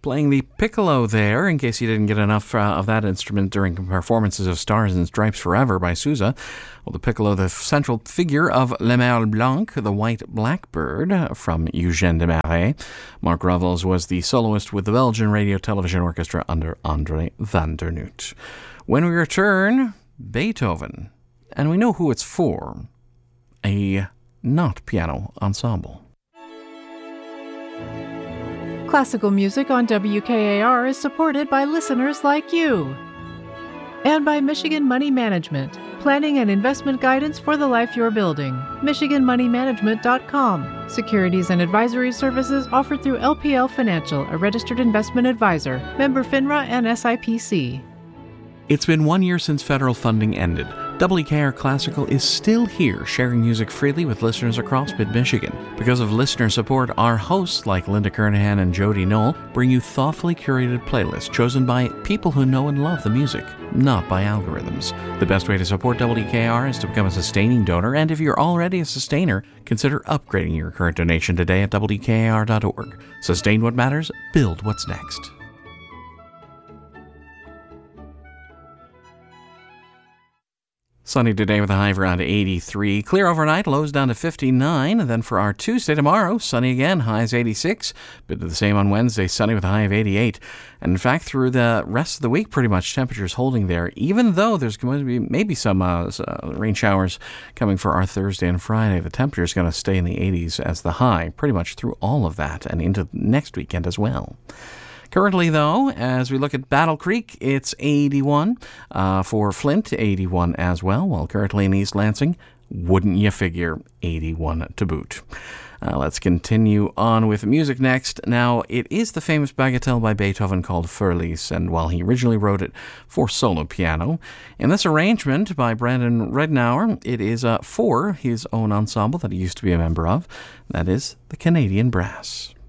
playing the piccolo there, in case you didn't get enough of that instrument during performances of Stars and Stripes Forever by Sousa. Well, the piccolo, the central figure of Le Merle Blanc, the white blackbird from Eugène Desmarais. Mark Revels was the soloist with the Belgian Radio Television Orchestra under André van der Noot. When we return, Beethoven, and we know who it's for, a not piano ensemble. Classical music on WKAR is supported by listeners like you. And by Michigan Money Management, planning and investment guidance for the life you're building. MichiganMoneyManagement.com. Securities and advisory services offered through LPL Financial, a registered investment advisor. Member FINRA and SIPC. It's been 1 year since federal funding ended. WKR Classical is still here, sharing music freely with listeners across mid-Michigan. Because of listener support, our hosts like Linda Kernahan and Jody Knoll bring you thoughtfully curated playlists chosen by people who know and love the music, not by algorithms. The best way to support WKR is to become a sustaining donor, and if you're already a sustainer, consider upgrading your current donation today at WKR.org. Sustain what matters, build what's next. Sunny today with a high of around 83. Clear overnight, lows down to 59. And then for our Tuesday tomorrow, sunny again, highs 86. Bit of the same on Wednesday, sunny with a high of 88. And in fact, through the rest of the week, pretty much temperatures holding there, even though there's going to be maybe some rain showers coming for our Thursday and Friday. The temperature is going to stay in the 80s as the high, pretty much through all of that and into next weekend as well. Currently, though, as we look at Battle Creek, it's 81. For Flint, 81 as well. While currently in East Lansing, wouldn't you figure, 81 to boot. Let's continue on with music next. Now, it is the famous bagatelle by Beethoven called Fürlies, and while he originally wrote it for solo piano, in this arrangement by Brandon Rednauer, it is for his own ensemble that he used to be a member of. That is the Canadian Brass.